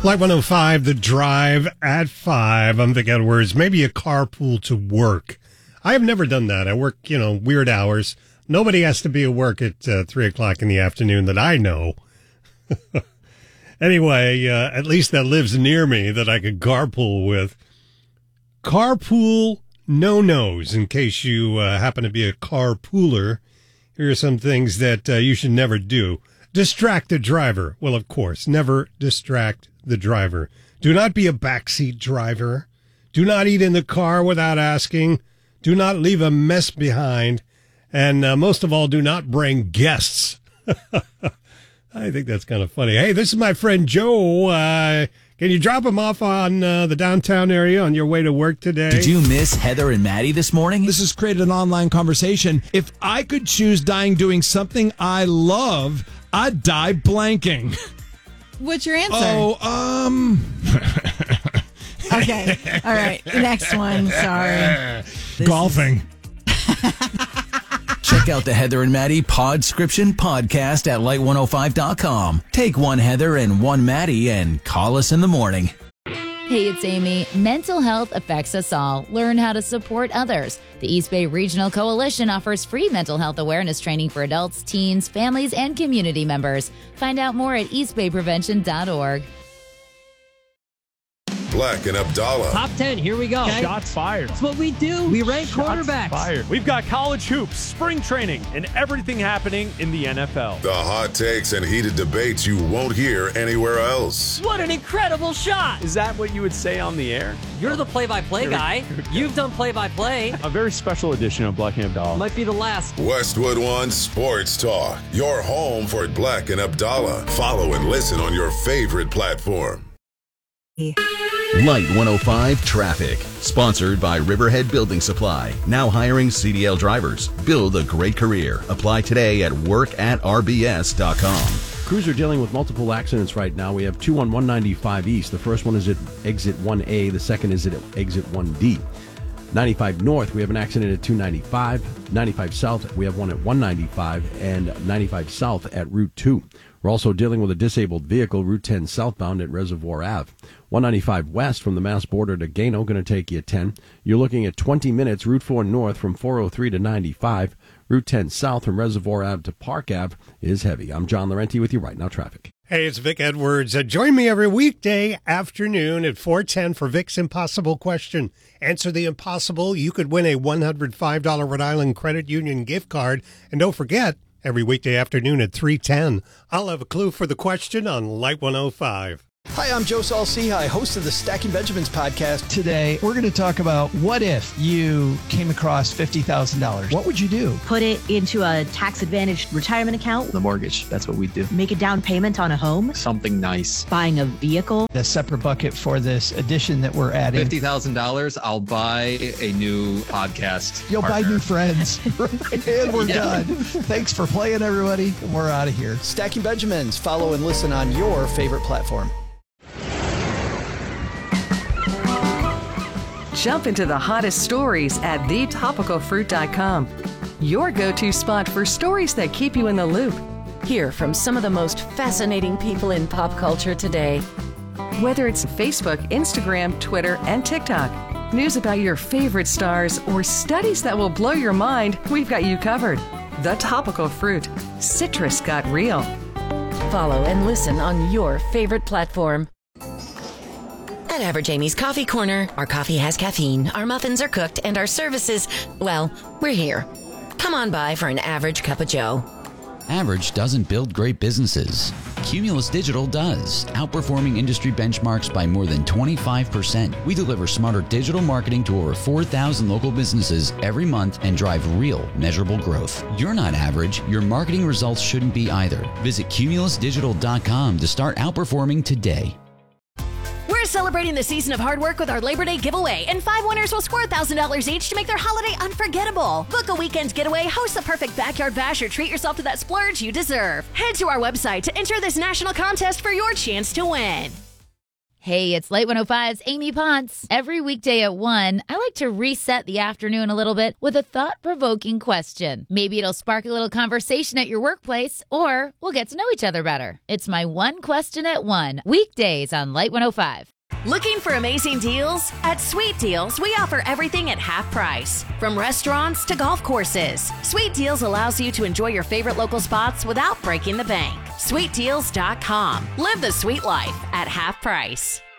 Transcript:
Light 105, The Drive at 5. I'm Vic Edwards. Maybe a carpool to work. I have never done that. I work, weird hours. Nobody has to be at work at 3 o'clock in the afternoon that I know. Anyway, at least that lives near me that I could carpool with. Carpool no-nos, in case you happen to be a carpooler. Here are some things that you should never do. Distract the driver. Well, of course, never distract the driver. Do not be a backseat driver. Do not eat in the car without asking. Do not leave a mess behind. And most of all, do not bring guests. I think that's kind of funny. Hey, this is my friend Joe. Can you drop him off on the downtown area on your way to work today? Did you miss Heather and Maddie this morning? This has created an online conversation. If I could choose dying doing something I love, I'd die blanking. What's your answer? Okay. All right. Next one. Sorry. Golfing. Check out the Heather and Maddie Podscription podcast at light105.com. Take one Heather and one Maddie and call us in the morning. Hey, it's Amy. Mental health affects us all. Learn how to support others. The East Bay Regional Coalition offers free mental health awareness training for adults, teens, families, and community members. Find out more at eastbayprevention.org. Black and Abdallah. Top 10, here we go. Okay. Shots fired. That's what we do. We rank quarterbacks. Fired. We've got college hoops, spring training, and everything happening in the NFL. The hot takes and heated debates you won't hear anywhere else. What an incredible shot. Is that what you would say on the air? You're the play-by-play guy. You've done play-by-play. A very special edition of Black and Abdallah. Might be the last. Westwood One Sports Talk. Your home for Black and Abdallah. Follow and listen on your favorite platform. Light 105 Traffic. Sponsored by Riverhead Building Supply. Now hiring CDL drivers. Build a great career. Apply today at work@rbs.com. Crews are dealing with multiple accidents right now. We have two on 195 East. The first one is at exit 1A. The second is at exit 1D. 95 North, we have an accident at 295. 95 South, we have one at 195. And 95 South at Route 2. We're also dealing with a disabled vehicle, Route 10 southbound at Reservoir Ave. 195 west from the Mass border to Gano, going to take you 10. You're looking at 20 minutes, Route 4 north from 403 to 95. Route 10 south from Reservoir Ave to Park Ave is heavy. I'm John Laurenti with you right now, traffic. Hey, it's Vic Edwards. Join me every weekday afternoon at 4:10 for Vic's Impossible Question. Answer the impossible. You could win a $105 Rhode Island Credit Union gift card. And don't forget, every weekday afternoon at 3:10, I'll have a clue for the question on Light 105. Hi, I'm Joe Saul-Sehy, host of the Stacking Benjamins podcast. Today, we're going to talk about what if you came across $50,000. What would you do? Put it into a tax-advantaged retirement account. The mortgage, that's what we do. Make a down payment on a home. Something nice. Buying a vehicle. A separate bucket for this addition that we're adding. $50,000, I'll buy a new podcast You'll partner. buy new friends. And we're done. Thanks for playing, everybody. We're out of here. Stacking Benjamins. Follow and listen on your favorite platform. Jump into the hottest stories at thetopicalfruit.com. Your go-to spot for stories that keep you in the loop. Hear from some of the most fascinating people in pop culture today. Whether it's Facebook, Instagram, Twitter, and TikTok, news about your favorite stars, or studies that will blow your mind, we've got you covered. The Topical Fruit. Citrus got real. Follow and listen on your favorite platform. At Average Amy's Coffee Corner, our coffee has caffeine, our muffins are cooked, and our services, well, we're here. Come on by for an average cup of joe. Average doesn't build great businesses. Cumulus Digital does, outperforming industry benchmarks by more than 25%. We deliver smarter digital marketing to over 4,000 local businesses every month and drive real, measurable growth. You're not average. Your marketing results shouldn't be either. Visit cumulusdigital.com to start outperforming today. We're celebrating the season of hard work with our Labor Day giveaway, and 5 winners will score $1,000 each to make their holiday unforgettable. Book a weekend getaway, host the perfect backyard bash, or treat yourself to that splurge you deserve. Head to our website to enter this national contest for your chance to win. Hey, it's Light 105's Amy Ponce. Every weekday at 1, I like to reset the afternoon a little bit with a thought-provoking question. Maybe it'll spark a little conversation at your workplace, or we'll get to know each other better. It's my One Question at 1, weekdays on Light 105. Looking for amazing deals? At Sweet Deals, we offer everything at half price. From restaurants to golf courses, Sweet Deals allows you to enjoy your favorite local spots without breaking the bank. SweetDeals.com. Live the sweet life at half price.